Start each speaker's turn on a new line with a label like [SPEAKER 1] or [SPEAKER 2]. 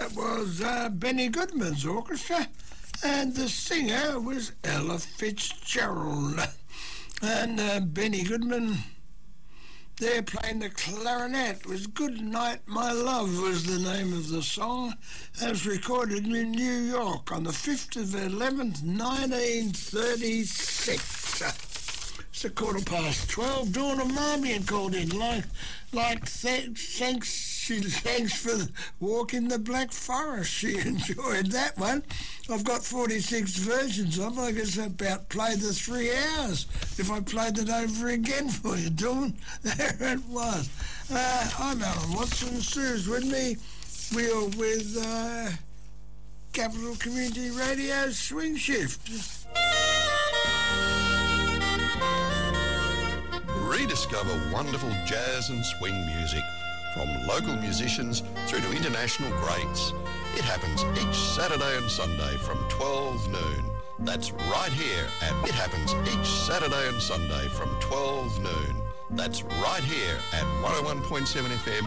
[SPEAKER 1] that was Benny Goodman's orchestra, and the singer was Ella Fitzgerald. And Benny Goodman, there playing the clarinet, was Good Night My Love was the name of the song. That was recorded in New York on the 5th of the 11th, 1936. It's 12:15. Dawn of Marmion called in. Thanks for walking the Black Forest. She enjoyed that one. I've got 46 versions of it. I guess I about played the 3 hours if I played it over again for you, Dawn. There it was. I'm Alan Watson. Sue's with me. We are with Capital Community Radio Swing Shift.
[SPEAKER 2] Rediscover wonderful jazz and swing music from local musicians through to international greats. It happens each Saturday and Sunday from 12 noon. That's right here It happens each Saturday and Sunday from 12 noon. That's right here at 101.7 FM